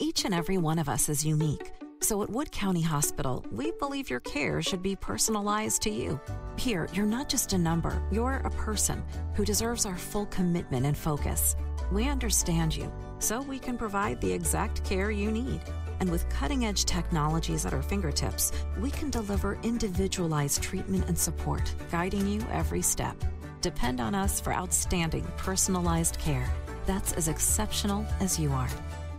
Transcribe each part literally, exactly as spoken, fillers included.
Each and every one of us is unique. So at Wood County Hospital, we believe your care should be personalized to you. Here, you're not just a number, you're a person who deserves our full commitment and focus. We understand you, so we can provide the exact care you need. And with cutting-edge technologies at our fingertips, we can deliver individualized treatment and support, guiding you every step. Depend on us for outstanding, personalized care that's as exceptional as you are.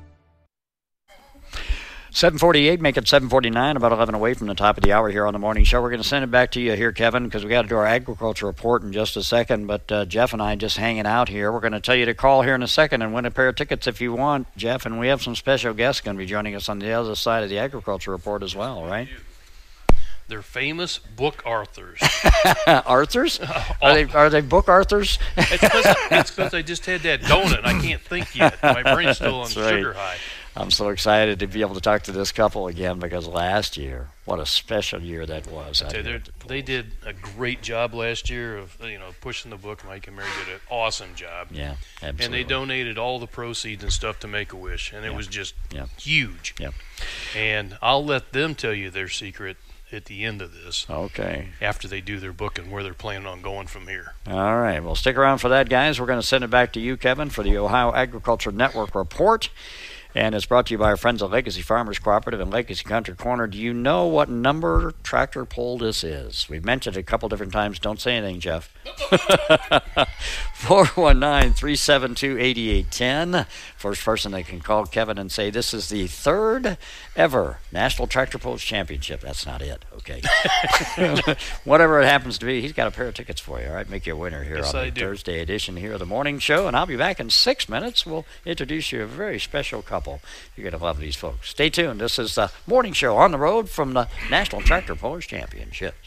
seven forty-eight, make it seven forty-nine, about eleven away from the top of the hour here on the morning show. We're going to send it back to you here, Kevin, because we got to do our agriculture report in just a second. But uh, Jeff and I just hanging out here. We're going to tell you to call here in a second and win a pair of tickets if you want, Jeff. And we have some special guests going to be joining us on the other side of the agriculture report as well, right? They're famous book authors. Arthurs? Are they are they book Arthurs? It's because I just had that donut. I can't think yet. My brain's still on right. sugar high. I'm so excited to be able to talk to this couple again because last year, what a special year that was. I tell you, they did a great job last year of you know pushing the book. Mike and Mary did an awesome job. Yeah, absolutely. And they donated all the proceeds and stuff to Make-A-Wish, and it yeah. was just yeah. huge. Yeah. And I'll let them tell you their secret at the end of this. Okay. After they do their book and where they're planning on going from here. All right. Well, stick around for that, guys. We're going to send it back to you, Kevin, for the Ohio Agriculture Network report. And it's brought to you by our friends at Legacy Farmers Cooperative and Legacy Country Corner. Do you know what number tractor pull this is? We've mentioned it a couple different times. Don't say anything, Jeff. four one nine, three seven two, eight eight one zero. First person that can call Kevin and say this is the third ever National Tractor Pulls Championship. That's not it, okay? Whatever it happens to be, he's got a pair of tickets for you, all right? Make you a winner here yes, on I the do. Thursday edition here of the morning show. And I'll be back in six minutes. We'll introduce you to a very special couple. You're going to love these folks. Stay tuned. This is the morning show on the road from the National Tractor Pullers Championships.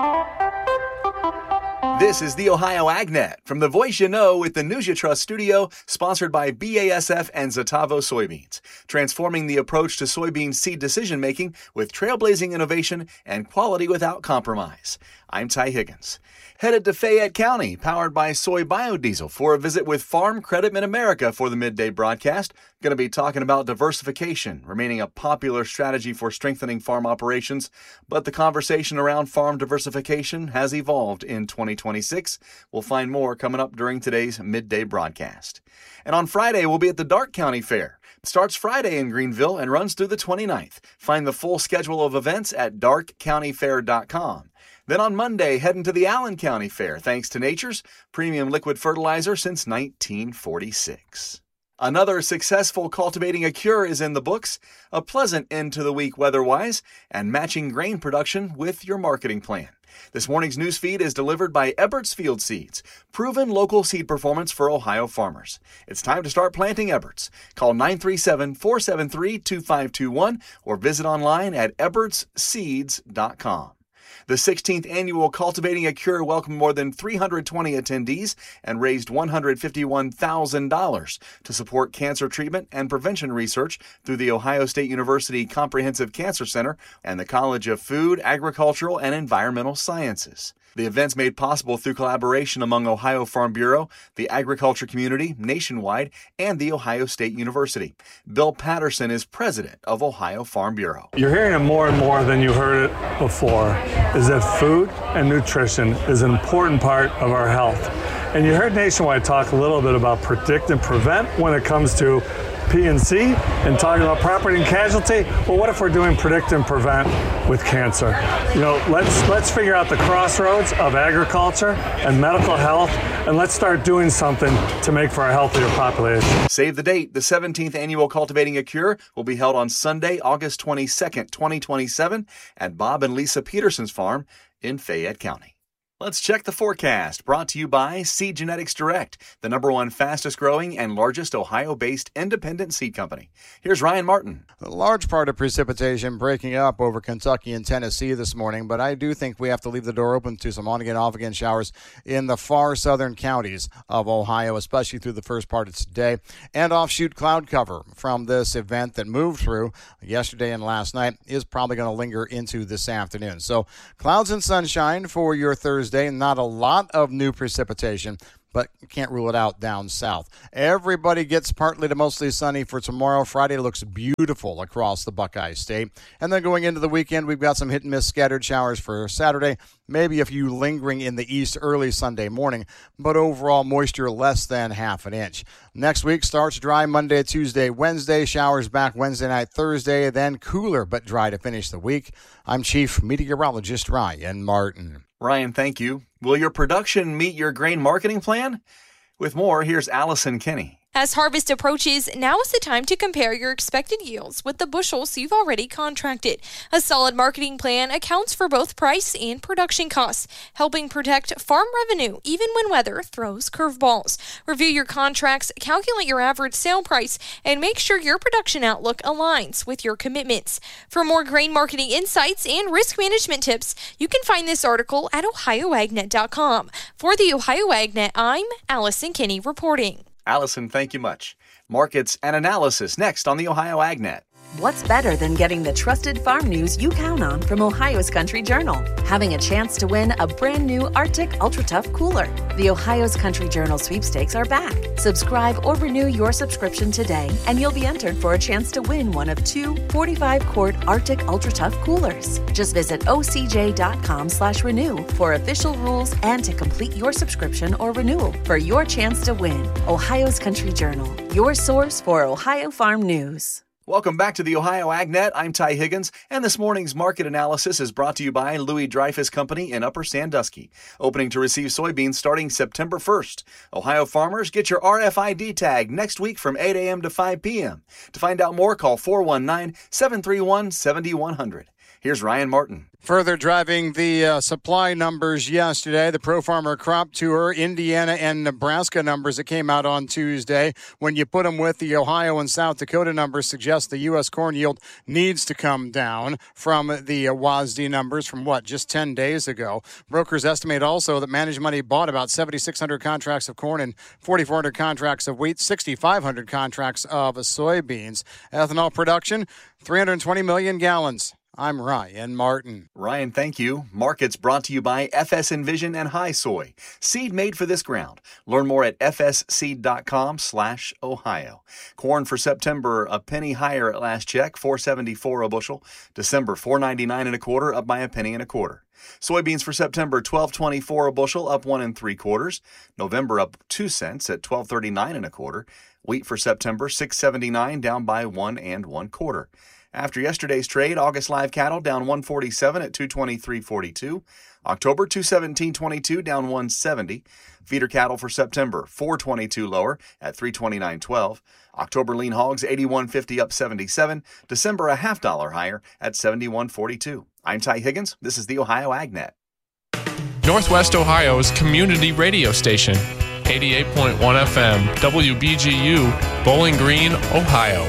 This is the Ohio AgNet from the voice you know with the News You Trust studio, sponsored by B A S F and Zetavo Soybeans, transforming the approach to soybean seed decision-making with trailblazing innovation and quality without compromise. I'm Ty Higgins. Headed to Fayette County, powered by soy biodiesel, for a visit with Farm Credit Mid-America for the midday broadcast. Going to be talking about diversification, remaining a popular strategy for strengthening farm operations, but the conversation around farm diversification has evolved in twenty twenty-six. We'll find more coming up during today's midday broadcast. And on Friday, we'll be at the Darke County Fair. It starts Friday in Greenville and runs through the twenty-ninth. Find the full schedule of events at darke county fair dot com. Then on Monday, heading to the Allen County Fair, thanks to Nature's premium liquid fertilizer since nineteen forty-six. Another successful Cultivating a Cure is in the books, a pleasant end to the week weather-wise, and matching grain production with your marketing plan. This morning's news feed is delivered by Ebert's Field Seeds, proven local seed performance for Ohio farmers. It's time to start planting Ebert's. Call nine three seven, four seven three, two five two one or visit online at eberts seeds dot com. The sixteenth annual Cultivating a Cure welcomed more than three hundred twenty attendees and raised one hundred fifty-one thousand dollars to support cancer treatment and prevention research through the Ohio State University Comprehensive Cancer Center and the College of Food, Agricultural, and Environmental Sciences. The event's made possible through collaboration among Ohio Farm Bureau, the agriculture community nationwide, and the Ohio State University. Bill Patterson is president of Ohio Farm Bureau. You're hearing it more and more than you heard it before, is that food and nutrition is an important part of our health. And you heard Nationwide talk a little bit about predict and prevent when it comes to P and C and talking about property and casualty. Well, what if we're doing predict and prevent with cancer? You know, let's let's figure out the crossroads of agriculture and medical health, and let's start doing something to make for a healthier population. Save the date. The seventeenth annual Cultivating a Cure will be held on Sunday, August twenty-second, twenty twenty-seven at Bob and Lisa Peterson's farm in Fayette County. Let's check the forecast, brought to you by Seed Genetics Direct, the number one fastest growing and largest Ohio-based independent seed company. Here's Ryan Martin. A large part of precipitation breaking up over Kentucky and Tennessee this morning, but I do think we have to leave the door open to some on-again, off-again showers in the far southern counties of Ohio, especially through the first part of today. And offshoot cloud cover from this event that moved through yesterday and last night is probably going to linger into this afternoon. So clouds and sunshine for your Thursday. Not a lot of new precipitation, but can't rule it out down south. Everybody gets partly to mostly sunny for tomorrow. Friday looks beautiful across the Buckeye State. And then going into the weekend, we've got some hit and miss scattered showers for Saturday, maybe a few lingering in the east early Sunday morning, but overall moisture less than half an inch. Next week starts dry Monday, Tuesday, Wednesday, showers back Wednesday night, Thursday, then cooler but dry to finish the week. I'm Chief Meteorologist Ryan Martin. Ryan, thank you. Will your production meet your grain marketing plan? With more, here's Allison Kinney. As harvest approaches, now is the time to compare your expected yields with the bushels you've already contracted. A solid marketing plan accounts for both price and production costs, helping protect farm revenue even when weather throws curveballs. Review your contracts, calculate your average sale price, and make sure your production outlook aligns with your commitments. For more grain marketing insights and risk management tips, you can find this article at ohio agnet dot com. For the Ohio AgNet, I'm Allison Kinney reporting. Allison, thank you much. Markets and analysis next on the Ohio AgNet. What's better than getting the trusted farm news you count on from Ohio's Country Journal? Having a chance to win a brand new Arctic Ultra Tough cooler. The Ohio's Country Journal sweepstakes are back. Subscribe or renew your subscription today, and you'll be entered for a chance to win one of two forty-five quart Arctic Ultra Tough coolers. Just visit o c j dot com slash renew for official rules and to complete your subscription or renewal for your chance to win. Ohio's Country Journal, your source for Ohio farm news. Welcome back to the Ohio AgNet. I'm Ty Higgins, and this morning's market analysis is brought to you by Louis Dreyfus Company in Upper Sandusky, opening to receive soybeans starting September first. Ohio farmers, get your R F I D tag next week from eight a.m. to five p.m. To find out more, call four one nine, seven three one, seven one zero zero. Here's Ryan Martin. Further driving the uh, supply numbers yesterday, the Pro Farmer Crop Tour, Indiana and Nebraska numbers that came out on Tuesday. When you put them with the Ohio and South Dakota numbers, suggest the U S corn yield needs to come down from the uh, W A S D numbers from what, just ten days ago. Brokers estimate also that Managed Money bought about seventy-six hundred contracts of corn and forty-four hundred contracts of wheat, sixty-five hundred contracts of soybeans. Ethanol production, three hundred twenty million gallons. I'm Ryan Martin. Ryan, thank you. Markets brought to you by F S Envision and High Soy. Seed made for this ground. Learn more at f s seed dot com slash Ohio. Corn for September, a penny higher at last check, four seventy-four a bushel. December, four ninety-nine and a quarter, up by a penny and a quarter. Soybeans for September, twelve twenty-four a bushel, up one and three quarters. November, up two cents at twelve thirty-nine and a quarter. Wheat for September, six seventy-nine, down by one and one quarter. After yesterday's trade, August live cattle down one forty-seven at two twenty-three forty-two. October two seventeen twenty-two down one seventy. Feeder cattle for September four twenty-two lower at three twenty-nine twelve. October lean hogs eighty-one fifty up seventy-seven. December a half dollar higher at seventy-one forty-two. I'm Ty Higgins. This is the Ohio AgNet. Northwest Ohio's community radio station, eighty-eight point one F M, W B G U, Bowling Green, Ohio.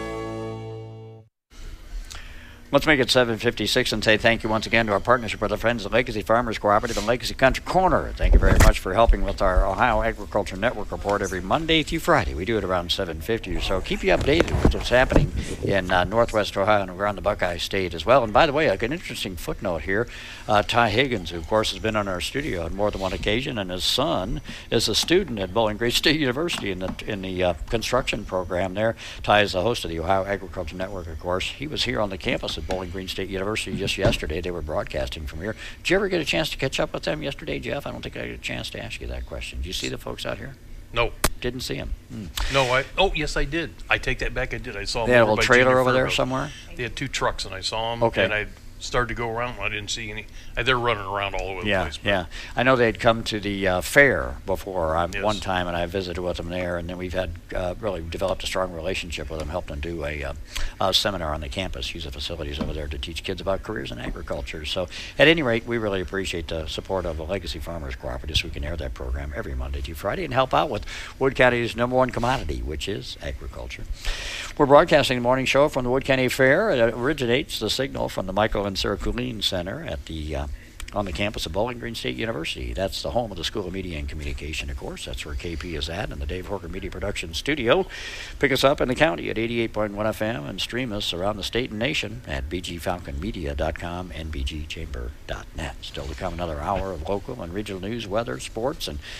Let's make it seven fifty-six and say thank you once again to our partnership with our friends at Legacy Farmers Cooperative and Legacy Country Corner. Thank you very much for helping with our Ohio Agriculture Network report every Monday through Friday. We do it around seven fifty or so. Keep you updated with what's happening in uh, Northwest Ohio and around the Buckeye State as well. And by the way, like an interesting footnote here, uh, Ty Higgins, who of course has been on our studio on more than one occasion, and his son is a student at Bowling Green State University in the, in the uh, construction program there. Ty is the host of the Ohio Agriculture Network, of course. He was here on the campus at Bowling Green State University just yesterday. They were broadcasting from here. Did you ever get a chance to catch up with them yesterday, Jeff? I don't think I had a chance to ask you that question. Did you see the folks out here? No. Didn't see them. Hmm. No, I. Oh, yes, I did. I take that back. I did. I saw them. They had a over little by trailer Junior over there Fairfield. somewhere? They had two trucks, and I saw them. Okay. And I started to go around, and I didn't see any. They're running around all over the Yeah, place. but- yeah. I know they'd come to the uh, fair before um, Yes. one time, and I visited with them there, and then we've had uh, really developed a strong relationship with them, helped them do a, uh, a seminar on the campus, use the facilities over there to teach kids about careers in agriculture. So at any rate, we really appreciate the support of the Legacy Farmers Cooperative so we can air that program every Monday through Friday and help out with Wood County's number one commodity, which is agriculture. We're broadcasting the morning show from the Wood County Fair. It originates the signal from the Michael and Sarah Kulin Center at the uh, on the campus of Bowling Green State University. That's the home of the School of Media and Communication, of course. That's where K P is at, in the Dave Horker Media Production Studio. Pick us up in the county at eighty-eight point one F M and stream us around the state and nation at b g falcon media dot com and b g chamber dot net. Still to come another hour of local and regional news, weather, sports, and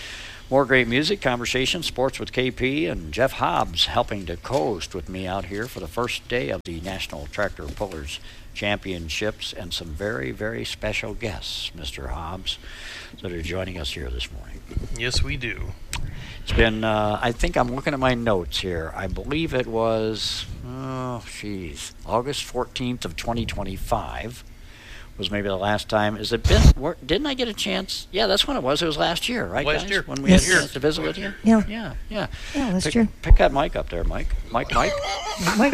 More great music, conversation, sports with K P, and Jeff Hobbs helping to coast with me out here for the first day of the National Tractor Pullers Championships, and some very, very special guests, Mister Hobbs, that are joining us here this morning. Yes, we do. It's been, uh, I think I'm looking at my notes here. I believe it was, oh, geez, August fourteenth of twenty twenty-five. Was maybe the last time. Has it been? Where, didn't I get a chance? Yeah, that's when it was. It was last year, right, last guys? year. When we Yes. had a chance to visit with you? Yeah. Yeah, yeah. Yeah, that's pick, true. Pick that mic up there, Mike. Mike, Mike. Mike.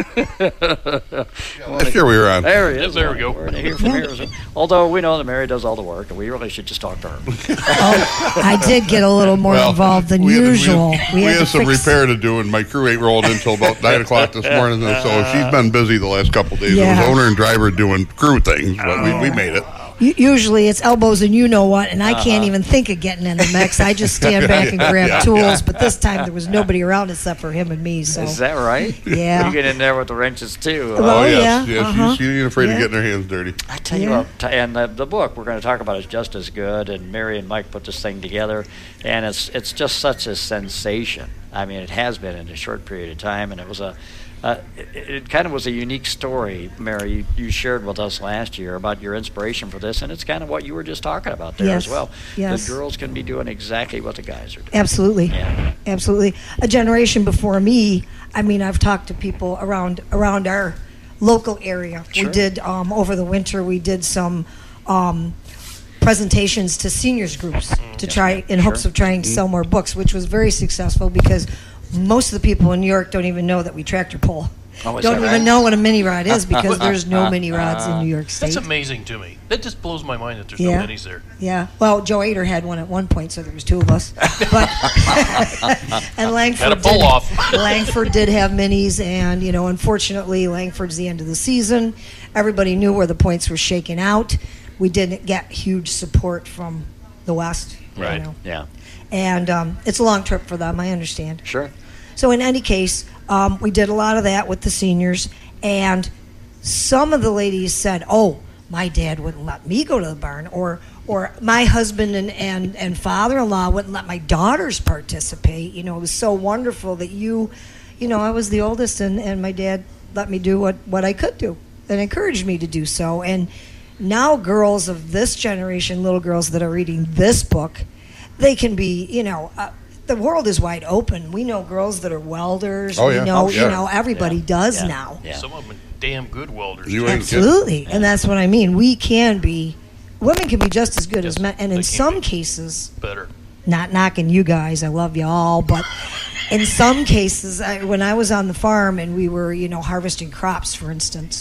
Last year we were on. There he is. There we go. We're gonna hear from here. Although we know that Mary does all the work, and we really should just talk to her. Oh, I did get a little more Well, involved than we had, usual. We had, we had to some fix- repair to do, and my crew ain't rolled in until about nine o'clock this morning, and so she's been busy the last couple of days. Yeah. It was owner and driver doing crew things, but we, we made it. U- Usually it's elbows and you know what, and I can't Uh-huh. even think of getting in the mix. I just stand back and grab Yeah, tools. yeah. But this time there was nobody around except for him and me. So Is that right? Yeah. You get in there with the wrenches too. huh? Well, Oh, yes, yeah, yes. uh-huh. She, she ain't afraid Yeah. of getting her hands dirty. I tell you Yeah. what, t- and the, the book we're going to talk about is just as good. And Mary and Mike put this thing together, and it's it's just such a sensation. I mean, it has been in a short period of time, and it was a. Uh, it, it kind of was a unique story, Mary, you, you shared with us last year about your inspiration for this, and it's kind of what you were just talking about there Yes, as well. yes. The girls can be doing exactly what the guys are doing. absolutely, Yeah. absolutely. A generation before me. I mean, I've talked to people around around our local area. Sure. We did um, over the winter. We did some. Um, presentations to seniors groups to Yes, try ma'am. in hopes Sure. of trying to sell more books, which was very successful because most of the people in New York don't even know that we tractor pull. Oh, is don't that even right? know what a mini rod is because there's no mini rods in New York State. That's amazing to me. That just blows my mind that there's Yeah. no minis there. Yeah. Well, Joe Ader had one at one point, so there was two of us. But and Langford Had a pull did, off. Langford did have minis, and you know, unfortunately, Langford's the end of the season. Everybody knew where the points were shaking out. We didn't get huge support from the West. Right. You know. Yeah. And um, it's a long trip for them. I understand. Sure. So in any case, um, we did a lot of that with the seniors, and some of the ladies said, "Oh, my dad wouldn't let me go to the barn," or or my husband and, and, and father-in-law wouldn't let my daughters participate. You know, it was so wonderful that you, you know, I was the oldest, and, and my dad let me do what, what I could do and encouraged me to do so. And now girls of this generation, little girls that are reading this book, they can be, you know, uh, the world is wide open. We know girls that are welders. Oh, we yeah. know, Oh, you yeah. know, everybody Yeah. does Yeah. now. Yeah. Some of them are damn good welders. You too. ain't kidding. Absolutely. And that's what I mean. We can be, women can be just as good Yes, as men. And they in can some be. cases, Better. not knocking you guys, I love you all, but in some cases, I, when I was on the farm and we were, you know, harvesting crops, for instance,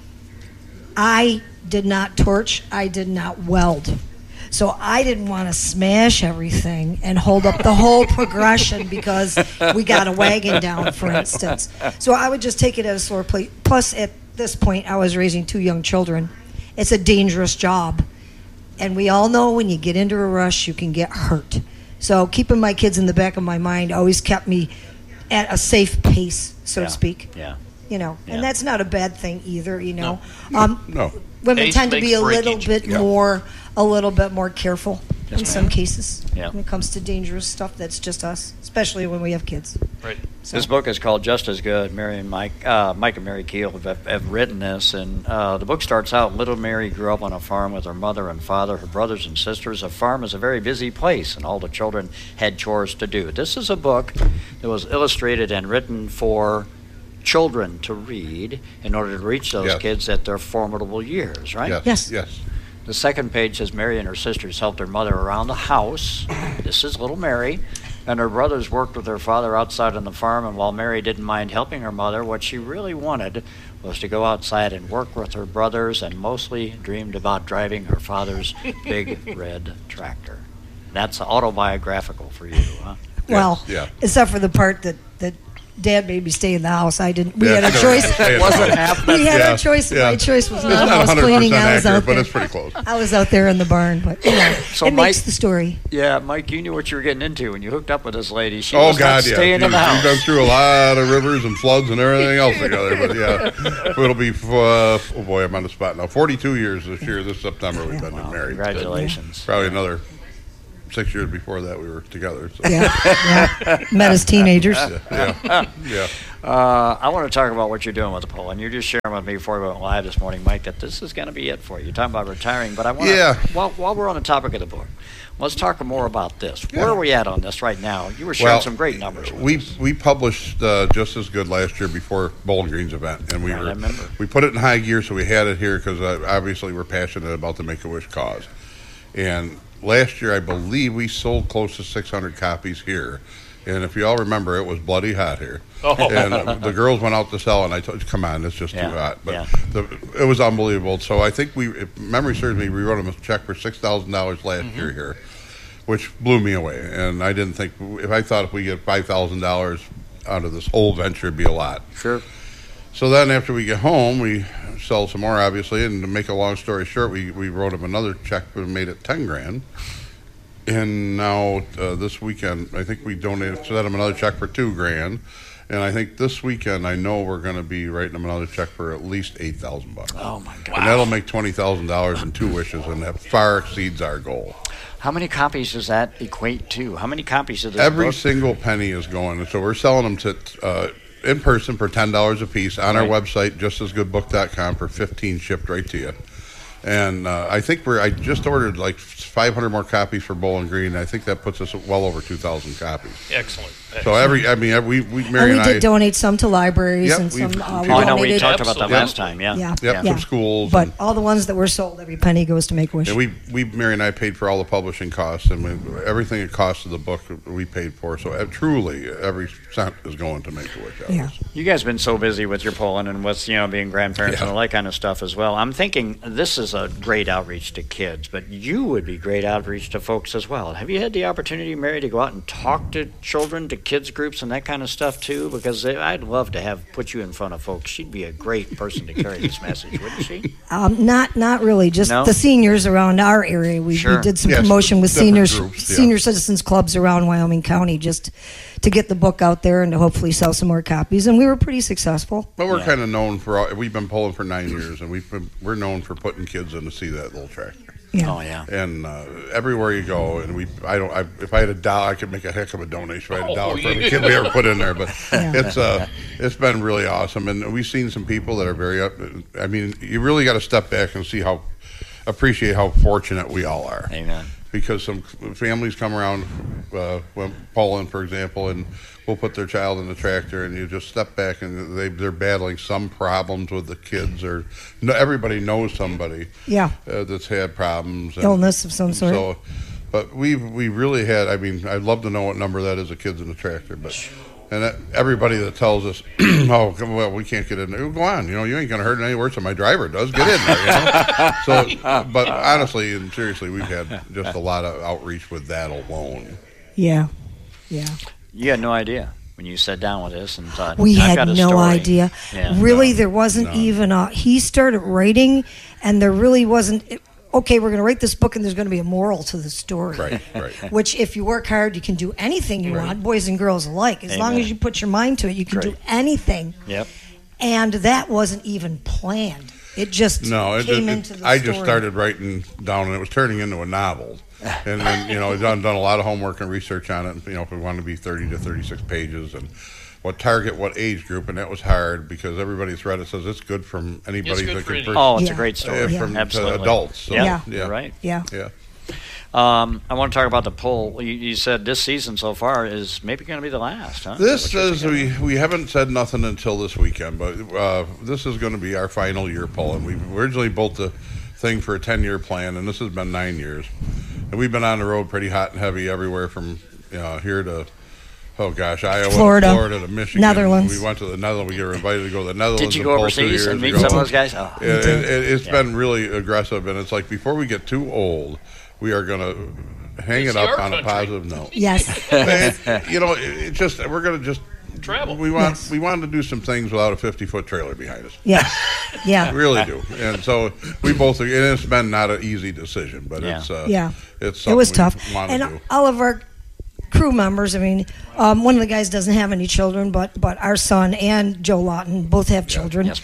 I did not torch, I did not weld. So I didn't want to smash everything and hold up the whole progression because we got a wagon down, for instance. So I would just take it at a slower pace. Plus, at this point, I was raising two young children. It's a dangerous job. And we all know when you get into a rush, you can get hurt. So keeping my kids in the back of my mind always kept me at a safe pace, so Yeah. to speak. Yeah. You know, Yeah. and that's not a bad thing either, you know. Um, No. women Pace tend to be makes a little breakage. bit Yeah. more a little bit more careful Yes, in some ma'am. cases Yeah. when it comes to dangerous stuff that's just us, especially when we have kids. Right. So, This book is called Just as Good. Mary and Mike, uh, Mike and Mary Keel have, have written this, and uh, the book starts out. Little Mary grew up on a farm with her mother and father, her brothers and sisters. A farm is a very busy place, and all the children had chores to do. This is a book that was illustrated and written for children to read in order to reach those Yes. kids at their formidable years, right? Yes. Yes. Yes. The second page says Mary and her sisters helped their mother around the house. This is little Mary. And her brothers worked with their father outside on the farm. And while Mary didn't mind helping her mother, what she really wanted was to go outside and work with her brothers, and mostly dreamed about driving her father's big red tractor. That's autobiographical for you, huh? well, Yeah. except for the part that, that Dad made me stay in the house. I didn't. We Yeah, had a she choice. doesn't stay in the Wasn't house. happening. We had Yeah, a choice. and yeah. My choice was It's not not house cleaning. I was accurate, out but there. it's pretty close. I was out there in the barn, but you know, So it Mike- makes the story. Yeah, Mike, you knew what you were getting into when you hooked up with this lady. She Oh was God, not yeah. staying She- in the house. We've been through a lot of rivers and floods and everything else together, but yeah, it'll be. Uh, oh boy, I'm on the spot now. forty-two years this year, this September we've been Wow, married. congratulations. Probably another six years before that we were together. So. Yeah, yeah. Met as teenagers. Yeah, yeah. yeah. Uh, I want to talk about what you're doing with the poll, and you're just sharing with me before we went live this morning, Mike, that this is going to be it for you. You're talking about retiring, but I want to, yeah. while, while we're on the topic of the book, let's talk more about this. Yeah. Where are we at on this right now? You were sharing well, some great numbers. With we us. we published uh, Just As Good last year before Bowling Green's event, and we Yeah, I were remember. we put it in high gear, so we had it here because uh, obviously we're passionate about the Make-A-Wish cause. And last year, I believe we sold close to six hundred copies here. And if you all remember, it was bloody hot here. Oh. And uh, the girls went out to sell, and I told you, come on, it's just Yeah, too hot. But yeah. the, it was unbelievable. So I think we, if memory serves me, we wrote them a check for six thousand dollars last Mm-hmm. year here, which blew me away. And I didn't think, if I thought if we get five thousand dollars out of this whole venture, it'd be a lot. Sure. So then after we get home, we sell some more, obviously, and to make a long story short, we, we wrote them another check and made it ten grand. And now uh, this weekend, I think we donated, sent them another check for two grand. And I think this weekend, I know we're going to be writing them another check for at least eight thousand bucks. Oh, my God. And that'll make twenty thousand dollars in two wishes, and that far exceeds our goal. How many copies does that equate to? How many copies of this Every book? single penny is going. And so we're selling them to uh, in person for ten dollars a piece on Right. our website, just as good book dot com, for fifteen dollars shipped right to you. And uh, I think we're. I just ordered like five hundred more copies for Bowling Green. I think that puts us at well over two thousand copies. Excellent. So every, I mean, we, we Mary And and, we did I, donate some to libraries Yep, and we've- some. Uh, we Oh, I know we donated- talked about that Absolutely. last time, yeah. Yeah. yep, Yeah. some schools. But and, all the ones that were sold, every penny goes to Make-A-Wish. and we, we, Mary and I paid for all the publishing costs, and we, everything it cost of the book we paid for. So uh, truly, every cent is going to Make-A-Wish. Yeah. You guys have been so busy with your polling and with, you know, being grandparents Yeah. and all that kind of stuff as well. I'm thinking this is a great outreach to kids, but you would be great outreach to folks as well. Have you had the opportunity, Mary, to go out and talk to children, to kids groups and that kind of stuff too? Because I'd love to have put you in front of folks. She'd be a great person to carry this message, wouldn't she? Um, not, not really. Just No? the seniors around our area. We, Sure. we did some Yes, promotion with different seniors, groups, yeah. senior citizens clubs around Wyoming County, just to get the book out there and to hopefully sell some more copies. And we were pretty successful. But we're Yeah. kind of known for, all, we've been polling for nine years, and we've been, we're known for putting kids in to see that little tractor. Yeah. Oh, yeah. And uh, everywhere you go, and we, I don't, I, if I had a dollar, I could make a heck of a donation. If I had a dollar for every kid we ever put in there. But Yeah. it's, uh, it's been really awesome, and we've seen some people that are very up. I mean, you really got to step back and see how, appreciate how fortunate we all are. Amen. Because some families come around, uh, when Poland, for example, and will put their child in the tractor, and you just step back, and they, they're battling some problems with the kids, or no, everybody knows somebody Yeah. uh, that's had problems. And Illness of some sort. So, but we've we really had. I mean, I'd love to know what number that is of kids in the tractor, but. And that, everybody that tells us, oh, come- well, we can't get in there. Go on, you know, you ain't gonna hurt it any worse than my driver does. Get in there, you know. So, but honestly and seriously, we've had just a lot of outreach with that alone. Yeah. Yeah. You had no idea when you sat down with this and thought, We I've had got a no story. idea. Yeah. Really, No, there wasn't no. even a. He started writing, and there really wasn't. Okay, we're going to write this book, and there's going to be a moral to the story. Right, right. Which, if you work hard, you can do anything you Right. want, boys and girls alike. As long Amen. as you put your mind to it, you can do Right. anything. Yep. And that wasn't even planned. It just No, it, came it, into the I story. just started writing down, and it was turning into a novel. And then, you know, I've done, done a lot of homework and research on it. And, you know, if we wanted to be thirty to thirty-six pages, and what target, what age group, and that was hard because everybody's read it says it's good from anybody It's good that for can any- pur- Oh, it's Yeah. a great story. uh, Yeah. from Absolutely. to adults. So, Yeah. Yeah. yeah, You're right. Yeah. Yeah. Um, I want to talk about the poll. You, you said this season so far is maybe going to be the last, huh? This What you're is thinking? we we haven't said nothing until this weekend, but uh, this is going to be our final year poll, and we originally built the thing for a ten-year plan, and this has been nine years, and we've been on the road pretty hot and heavy everywhere from uh, here to oh gosh, Iowa, Florida, to Florida to Michigan. Netherlands. We went to the Netherlands. We were invited to go to the Netherlands. Did you and go poll two overseas years and meet ago. some of those guys? Oh. It, it, it, it's Yeah. been really aggressive, and it's like before we get too old, we are going to hang It's it up your on a country. positive note. Yes. And, you know, it, it just we're going to just Travel. We want Yes. we wanted to do some things without a fifty-foot trailer behind us. Yeah. Yeah. We really do, and so we both. And it's been not an easy decision, but Yeah. it's uh, Yeah. it's It something was we tough. want to And do. all of our crew members, I mean, um, one of the guys doesn't have any children, but but our son and Joe Lawton both have children. Yes, ma'am.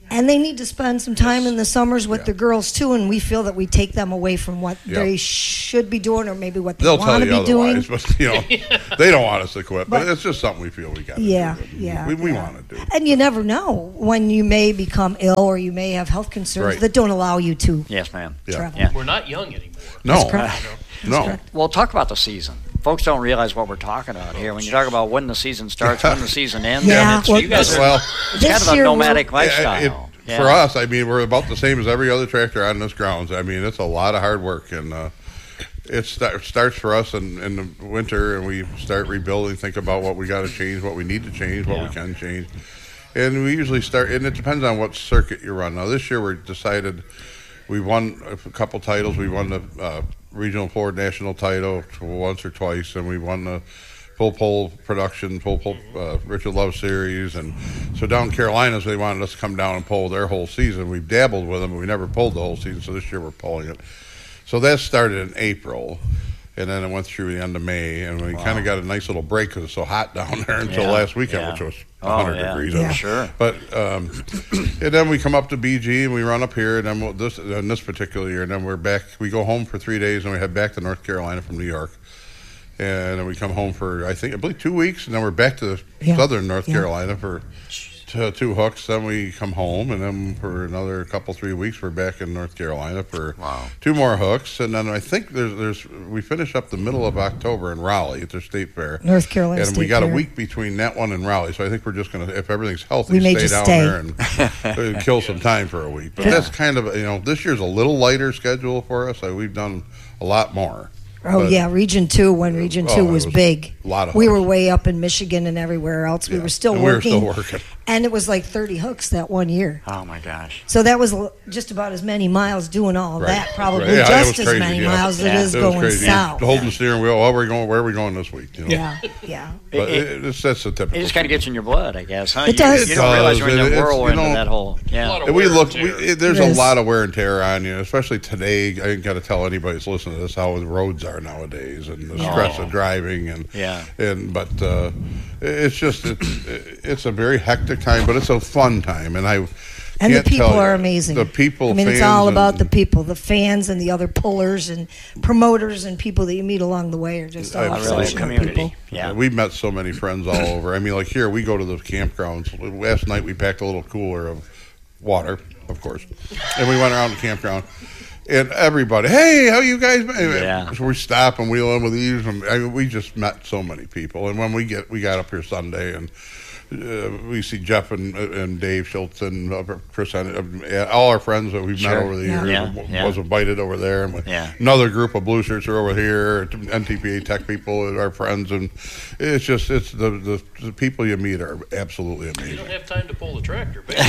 And they need to spend some time Yes. in the summers with Yeah. the girls too, and we feel that we take them away from what Yep. they should be doing, or maybe what they They'll tell want to you be doing. otherwise, but you know, they don't want us to quit. But, But- it's just something we feel we got. Yeah, do. yeah, We, we yeah. want to do. And you never know when you may become ill or you may have health concerns Right. that don't allow you to Yes, ma'am. Yeah. travel. Yeah. We're not young anymore. No, correct. no. correct. Well, talk about the season. Folks don't realize what we're talking about here. When you talk about when the season starts, when the season ends, Yeah, it's, well, you guys are Well, it's kind this of a year nomadic we're- lifestyle. it- Yeah. For us, I mean, we're about the same as every other tractor on this grounds. I mean, it's a lot of hard work, and uh, it start, starts for us in, in the winter, and we start rebuilding, think about what we got to change, what we need to change, what Yeah. we can change. And we usually start, and it depends on what circuit you run. Now, this year we decided we won a couple titles. We won the uh, Regional Ford National title once or twice, and we won the Full Pole Production, Full Pole uh, Richard Love Series. And so down in Carolinas, they wanted us to come down and pull their whole season. We dabbled with them, but we never pulled the whole season, so this year we're pulling it. So that started in April, and then it went through the end of May, and we Wow. kind of got a nice little break because it's so hot down there until Yeah, last weekend, yeah. which was Oh, one hundred yeah. degrees. Yeah. out. Sure. But um, and then we come up to B G and we run up here, and then we'll, this in this particular year, and then we're back. We go home for three days, and we head back to North Carolina from New York, and then we come home for I think I believe two weeks, and then we're back to Yeah. southern North Yeah. Carolina for t- two hooks. Then we come home, and then for another couple three weeks, we're back in North Carolina for Wow. two more hooks, and then I think there's there's we finish up the middle of October in Raleigh at the state fair. North Carolina and we State got Fair. a week between that one and Raleigh, so I think we're just gonna, if everything's healthy, We may stay just down stay. there and uh, kill some time for a week. But Yeah. that's kind of, you know, this year's a little lighter schedule for us. Uh, we've done a lot more. Oh But- yeah, Region Two when Region Oh, Two it was, was big. a lot of we hooks. were way up in Michigan and everywhere else. We Yeah. were still And we were working. still working. And it was like thirty hooks that one year. Oh my gosh. So that was l- just about as many miles doing all Right. that. Probably Right. Yeah, it just was as crazy, many yeah. miles as Yeah. it is It was going crazy. south. Holding the steering wheel, oh, where are we going? Where are we going this week? You know? Yeah, yeah. But It- it, it's, that's the typical. It just kind of gets in your blood, I guess, huh? It You- does. You, It don't realize does, you're in and the it's, whirlwind you know, of that whole. A Yeah. lot of And we wear look. and We, tear. it- there's It a is. lot of wear and tear on you, especially today. I ain't got to tell anybody that's listening to this how the roads are nowadays and the stress of driving and Yeah. and but uh, it's just it's, it's a very hectic time, but it's a fun time, and I. And the can't people tell you, are amazing. The people, I mean, it's fans, all about and- the people, the fans, and the other pullers and promoters and people that you meet along the way are just all I A really really exceptional community. people. Yeah. We've met so many friends all over. I mean, like here, we go to the campgrounds. Last night, we packed a little cooler of water, of course, and we went around the campground. And everybody, hey, how you guys been? Yeah. So we stop and wheel in with these. And I mean, we just met so many people. And when we get, we got up here Sunday, and uh, we see Jeff and and Dave Schultz and uh, Chris, and uh, all our friends that we've Sure. met over the Yeah. years. Yeah, w- yeah. Was invited over there, and we- Yeah. another group of blue shirts are over here. N T P A Tech people, our friends, and it's just it's the the, the people you meet are absolutely You amazing. don't have time to pull the tractor, baby.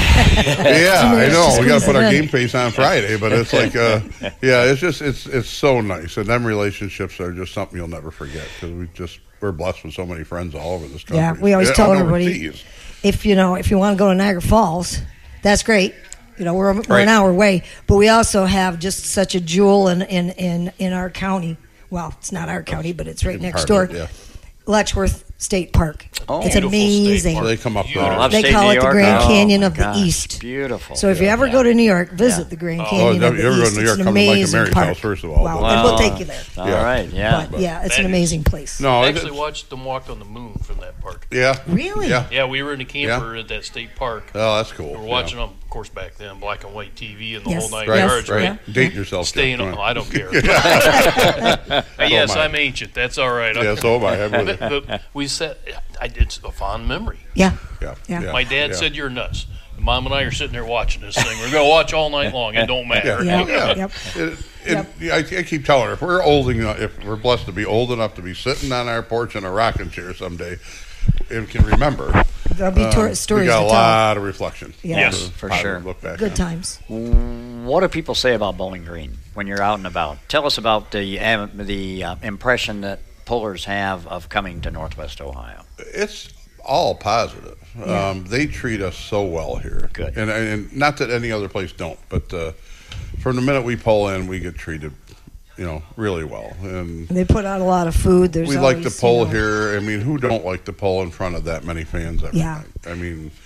Yeah, I know. Just We got to put our squeeze it in. game face on Friday, but it's like, uh, yeah, it's just it's it's so nice, and them relationships are just something you'll never forget because we just we're blessed with so many friends all over this country. Yeah, we always And tell overseas. everybody if you know if you want to go to Niagara Falls, that's great. You know, we're, we're Right. an hour away, but we also have just such a jewel in in in, in our county. Well, it's not our county, but it's right next door. Part of it, yeah. Letchworth State Park. Oh. It's Beautiful state amazing. park. So they come up Beautiful. there. Love They state call New it the York. Grand Oh, Canyon my of the gosh, East. Beautiful. So if you Yeah. ever go to New York, visit Yeah. the Grand Oh, Canyon if of you the ever go to East. New It's York, an come to Mike and amazing Mary's park. house, first of all. Wow. But- And we'll Wow. take you there. All Yeah. right. Yeah. But yeah, it's That an is- amazing place. No, I it- actually watched them walk on the moon from that park. yeah, Really? yeah. Yeah, we were in a camper at that state park. Oh, that's cool. We were yeah. watching them, of course, back then, black and white T V and the Yes. whole nine Right, yards, right. right? Date yourself. Staying Jeff, on. come I don't care. Yeah. Uh, yes, am I. I'm ancient. That's all right. Yeah, so am I. I'm with but, it. but we said, I, it's a fond memory. Yeah. Yeah, Yeah. My dad yeah. said you're nuts. And Mom and I are sitting there watching this thing. We're going to watch all night long. It don't matter. Yeah. Yeah. Yep. It, it, yeah, I, I keep telling her if we're old enough, if we're blessed to be old enough to be sitting on our porch in a rocking chair someday, and can remember, There'll be tour- um, stories we got to a tell. lot of reflection. Yeah. Yes, To for positive sure. Look back Good on. times. What do people say about Bowling Green when you're out and about? Tell us about the um, the uh, impression that pullers have of coming to Northwest Ohio. It's all positive. Yeah. Um, they treat us so well here. Good. And, and not that any other place don't, but uh, from the minute we pull in, we get treated, you know, really well. And They put out a lot of food. There's we like to always, pull you know, here. I mean, who don't like to pull in front of that many fans every Yeah. night? I mean,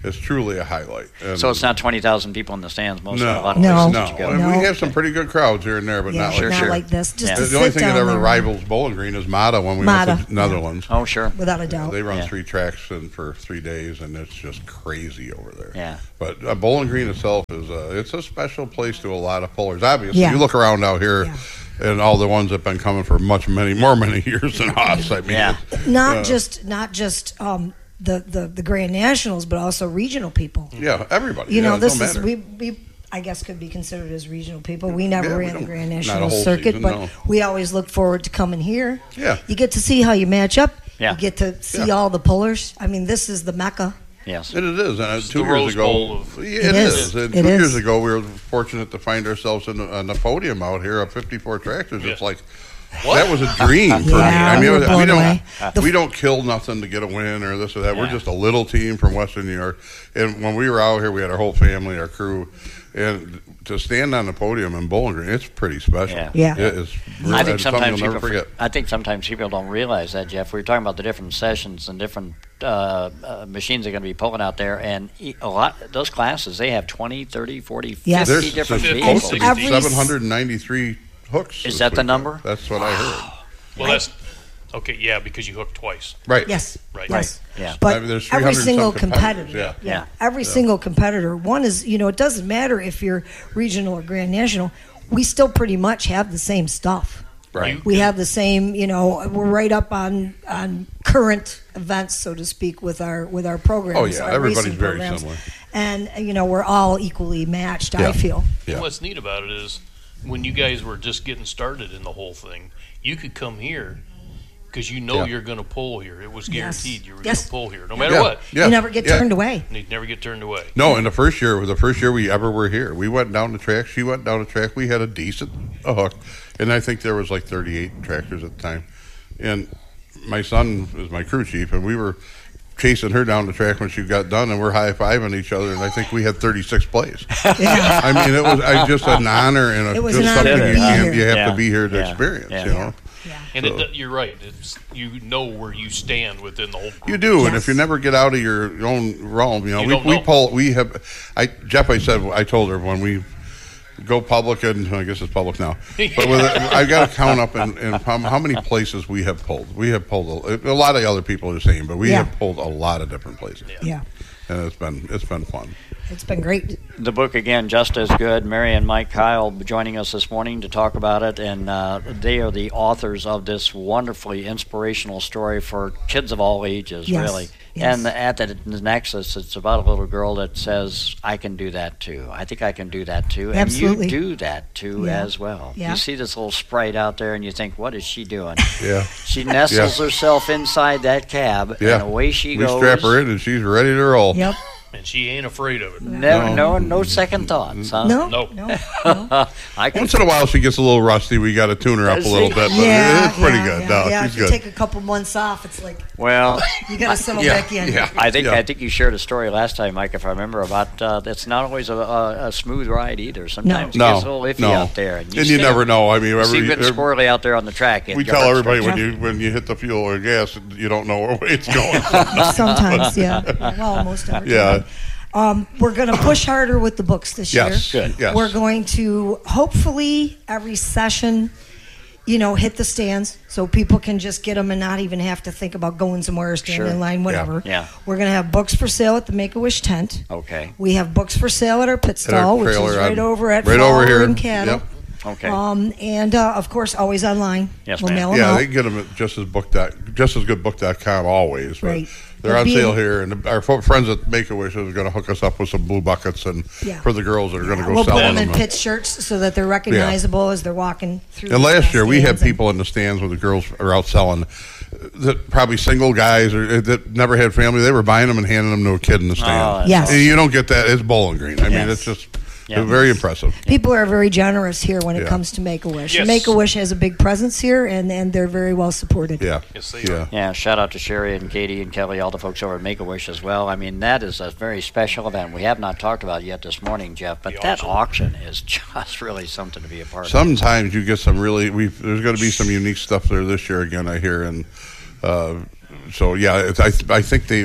is truly a highlight. And so it's not twenty thousand people in the stands. Most no, of a lot of No. places no. that you go. And No. we have some pretty good crowds here and there, but Yeah, not Sure, like not sure. like this. Just Yeah. to The sit only thing that down ever there. rivals Bowling Green is Mata when we went Mata, to Netherlands. Oh, sure. Without a doubt. They run Yeah. three tracks and for three days, and it's just crazy over there. Yeah. But uh, Bowling Green itself is a, it's a special place to a lot of pullers. Obviously, Yeah. you look around out here, Yeah. and all the ones that have been coming for much many more many years than us. I mean, Yeah. Not uh, just not just um, the, the the Grand Nationals, but also regional people. yeah, everybody. You yeah, know, it this don't is matter. we we I guess could be considered as regional people. We never Yeah, we ran the don't- Grand not a National whole circuit, season, but no. we always look forward to coming here. Yeah. You get to see how you match up. Yeah. You get to see Yeah. all the pullers. I mean, this is the Mecca. Yes. And it is. And uh, two the years Rose ago, Bowl of- yeah, It it is. is. And It two is. years ago, we were fortunate to find ourselves in the, on the podium out here of fifty-four tractors. Yeah. It's like that was a dream for Yeah, me. I we mean, were it was- blown we don't away. The- we don't kill nothing to get a win or this or that. We're Yeah. just a little team from Western New York. And when we were out here, we had our whole family, our crew, and to stand on the podium in Bowling Green, it's pretty special. Yeah. Yeah. It is. Really, I think it's something sometimes you'll people never forget. I think sometimes people don't realize that, Jeff. We were talking about the different sessions and different uh, uh, machines they're going to be pulling out there, and e- a lot those classes they have twenty, thirty, forty, Yes. fifty There's, different there's vehicles. supposed to be Every s- seven hundred ninety-three hooks. Is this that the weekend. number? That's what I heard. Well, that's okay. Yeah, because you hook twice. Right. Yes. Right. Yes. Yeah. But I mean, there's every 300 and single some competitors, competitor, yeah. Yeah. every single competitor. One is, you know, it doesn't matter if you're regional or Grand National. We still pretty much have the same stuff. Right. We have the same, you know, we're right up on on current events, so to speak, with our with our programs. Oh, yeah, our everybody's racing very programs. similar. And you know, we're all equally matched. Yeah. I feel. Yeah. And what's neat about it is when you guys were just getting started in the whole thing, you could come here because you know Yeah. you're going to pull here. It was Yes. guaranteed you were Yes. going to pull here, no matter Yeah. what. Yeah. You never get Yeah. turned away. And you'd never get turned away. No, in the first year, was the first year we ever were here. We went down the track. She went down the track. We had a decent a hook, and I think there was like thirty-eight tractors at the time. And my son is my crew chief, and we were chasing her down the track when she got done, and we're high-fiving each other, and I think we had thirty-six plays. Yeah. I mean, it was I, just an honor and a, It was just an honor something to you be can't. here. You have Yeah. to be here to Yeah. experience. Yeah. You know. And So- it, you're right. It's you know where you stand within the whole group. You do, and Yes. if you never get out of your own realm, you know, You we, don't we know. pull, we have, I, Jeff, I said, I told her when we go public, and I guess it's public now, but with, I got to count up in, in how, how many places we have pulled. We have pulled, a, a lot of other people are the same, but we Yeah. have pulled a lot of different places. Yeah. And it's been, it's been fun. It's been great. The book again, just as good. Mary and Mike Kyle joining us this morning to talk about it, and uh, they are the authors of this wonderfully inspirational story for kids of all ages, Yes, really. yes. And at the, the nexus, it's about a little girl that says, "I can do that too. I think I can do that too." And Absolutely. you do that too Yeah. as well. Yeah. You see this little sprite out there, and you think, "What is she doing?" Yeah. She nestles herself inside that cab, Yeah. and away she we goes. strap her in, and she's ready to roll. Yep. And she ain't afraid of it. Never, No. no, no second thoughts, huh? No. Nope. No. No. I can Once in a while, she gets a little rusty. We got to tune her up a Does little she? bit, but Yeah. it's pretty yeah, good. Yeah, No, yeah. she's If you good. take a couple months off, it's like Well, you got to settle yeah, back in. yeah. I think Yeah. I think you shared a story last time, Mike, if I remember, about uh, it's not always a, a, a smooth ride either. Sometimes No. it gets a little iffy no. out there, and you, and you see- never know. I mean, you see every, good every- squirrely out there on the track. it we guards tell everybody for- when you when you hit the fuel or gas, you don't know where it's going. Sometimes, yeah. Well, most every Yeah. time. Um, we're going to push harder with the books this Yes, year. good. Yes. We're going to hopefully every session, you know, hit the stands so people can just get them and not even have to think about going somewhere, standing Sure. in line, whatever. Yeah. We're going to have books for sale at the Make-A-Wish tent. Okay. We have books for sale at our pit At our stall, which is trailer right on- over at right over Flower here. and Cattle. Yep. Okay. Um, and uh, of course, always online. Yes, we'll ma'am. mail 'em Yeah, out. they can get them at just as book dot, just as good book dot com always. But Right. they're But on being- sale here, and our fo- friends at Make a Wish is going to hook us up with some blue buckets and Yeah. for the girls that are going to go We'll sell put them them. in pit shirts so that they're recognizable as they're walking through. And the last year we had stands and- people in the stands where the girls are out selling. That probably single guys or that never had family. They were buying them and handing them to a kid in the stand. Oh, that's Yes. And you don't get that. It's Bowling Green. I mean, Yes. it's just Yeah. it's very impressive. People are very generous here when it Yeah. comes to Make-A-Wish. Yes. Make-A-Wish has a big presence here, and, and they're very well supported. Yeah. Yes, they yeah. are. Yeah, shout out to Sherry and Katie and Kelly, all the folks over at Make-A-Wish as well. I mean, that is a very special event. We have not talked about it yet this morning, Jeff, but The that auction. auction is just really something to be a part of. Sometimes you get some really. We there's going to be some unique stuff there this year again. I hear, and uh, so yeah, it's, I I think they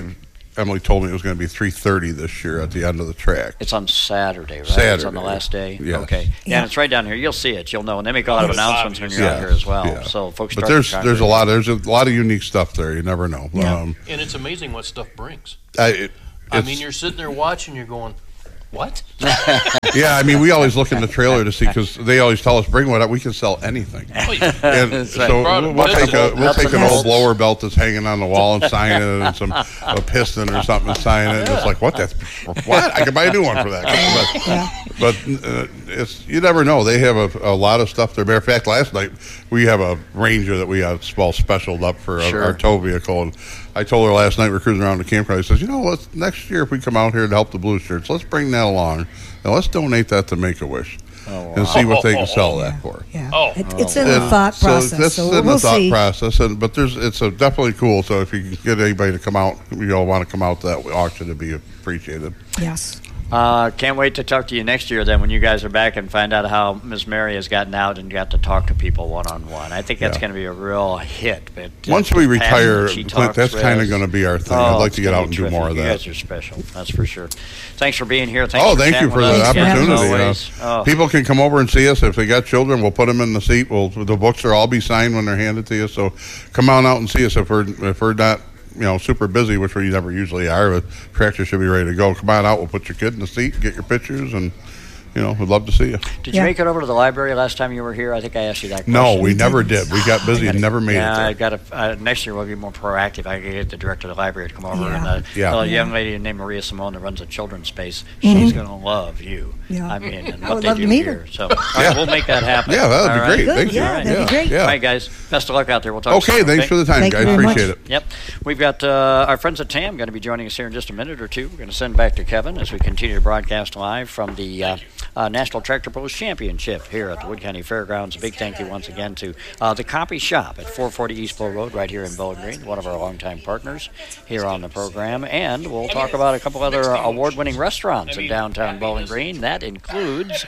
Emily told me it was going to be three thirty this year at the end of the track. It's on Saturday, right? Saturday. It's on the last day? Yes. Okay. Yeah, Yeah. and it's right down here. You'll see it. You'll know. And they make a lot of It's announcements when you're obvious. out here as well. Yeah. So folks But start there's to there's a lot there's a lot of unique stuff there. You never know. Yeah. Um, And it's amazing what stuff brings. I, it, I it's- mean, you're sitting there watching, you're going, what? yeah, I mean, we always look in the trailer to see because they always tell us bring what we can sell anything. Oh, yeah. And That's so right. we'll, we'll take a we'll Nuts take and an old bolts. blower belt that's hanging on the wall and sign it, and some a piston or something and sign it. And it's like what that's what I could buy a new one for that. But, but uh, it's you never know. They have a, a lot of stuff there. Matter of fact, last night we have a Ranger that we have small specialed up for Sure. our, our tow vehicle, and I told her last night we we're cruising around the campground. I says, you know, let's next year if we come out here to help the Blue Shirts, let's bring that along and let's donate that to Make a Wish. Oh, And see what they can sell that for. Yeah. Oh. It, it's in the And thought so process. that's So, in we'll the thought see. process, and but there's it's a definitely cool. So if you can get anybody to come out, you all want to come out to that auction, it'd be appreciated. Yes. Uh, can't wait to talk to you next year then when you guys are back and find out how Miss Mary has gotten out and got to talk to people one-on-one. I think that's Yeah. going to be a real hit. But, uh, Once we the passion retire, that she Clint, talks that's with- kind of going to be our thing. Oh, I'd like it's to get gonna out be and do terrific. more of You that. guys are special. That's for sure. Thanks for being here. Thanks Oh, for thank you chatting for with the us, Ken, as opportunity. Uh, always. Oh. People can come over and see us if they got children. We'll put them in the seat. We'll the books will all be signed when they're handed to you. So come on out and see us if we're if we're not you know super busy, which we never usually are. But tractor should be ready to go. Come on out. We'll put your kid in the seat, get your pictures, and you know we'd love to see you. Did you Yeah. make it over to the library last time you were here? I think I asked you that question. No, we never did. We got busy and never made yeah, it there. I got to. Uh, next year we'll be more proactive. I can get the director of the library to come over, Yeah. and uh, Yeah. a Yeah. young lady named Maria Simone that runs a children's space. She's going to love you. Yeah. I mean, and I what would they love do to meet here. her. So all right, we'll make that happen. Yeah, that would All be right? great. Good, Thank you. yeah, that'd be great. Yeah. All right, guys. Best of luck out there. We'll talk Okay, soon. thanks for the time, Thank you guys. very much. Appreciate it. Yep. We've got uh, our friends at T A M going to be joining us here in just a minute or two. We're going to send back to Kevin as we continue to broadcast live from the uh, uh, National Tractor Pros Championship here at the Wood County Fairgrounds. A big thank you once again to uh, the Copy Shop at four forty East Bow Road right here in Bowling Green, one of our longtime partners here on the program. And we'll talk about a couple other uh, award-winning restaurants in downtown Bowling Green. That includes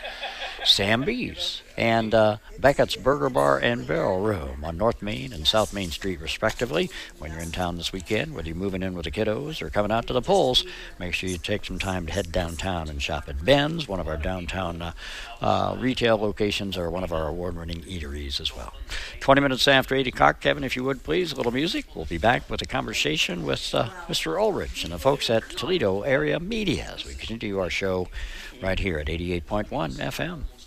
Sam B's and uh, Beckett's Burger Bar and Barrel Room on North Main and South Main Street, respectively. When you're in town this weekend, whether you're moving in with the kiddos or coming out to the polls, make sure you take some time to head downtown and shop at Ben's, one of our downtown uh, uh, retail locations, or one of our award-winning eateries as well. twenty minutes after eight o'clock, Kevin, if you would please, a little music. We'll be back with a conversation with uh, Mister Ulrich and the folks at Toledo Area Media as we continue our show right here at eighty-eight point one F M.